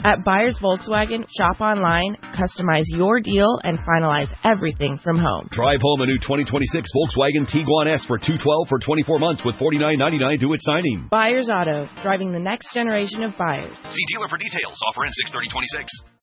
At Buyers Volkswagen, shop online, customize your deal, and finalize everything from home. Drive home a new 2026 Volkswagen Tiguan S for $212 for 24 months with $49.99 due at signing. Buyers Auto, driving the next generation of buyers. See dealer for details. Offer ends 6/30/26.